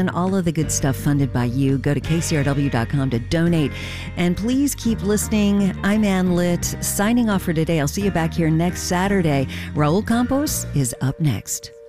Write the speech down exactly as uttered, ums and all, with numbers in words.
Again, all of the good stuff funded by you. Go to K C R W dot com to donate. And please keep listening. I'm Ann Litt, signing off for today. I'll see you back here next Saturday. Raul Campos is up next.